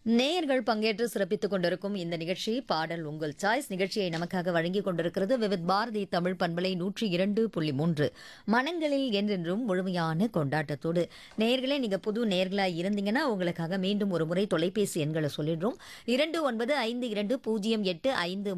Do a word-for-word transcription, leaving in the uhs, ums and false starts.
நேயர்கள் பங்கேற்று சிறப்பித்துக் கொண்டிருக்கும் இந்த நிகழ்ச்சி பாடல் உங்கள் சாய்ஸ் நிகழ்ச்சியை நமக்காக வழங்கிக் கொண்டிருக்கிறது விவித் பாரதி தமிழ் பண்பலை நூற்றி இரண்டு புள்ளி மூன்று மனங்களில் என்றென்றும் முழுமையான கொண்டாட்டத்தோடு. நேயர்களே, நீங்க புது நேயர்களா இருந்தீங்கன்னா உங்களுக்காக மீண்டும் ஒரு முறை தொலைபேசி எண்களை சொல்லிடுறோம். இரண்டு ஒன்பது ஐந்து இரண்டு பூஜ்ஜியம் எட்டு ஐந்து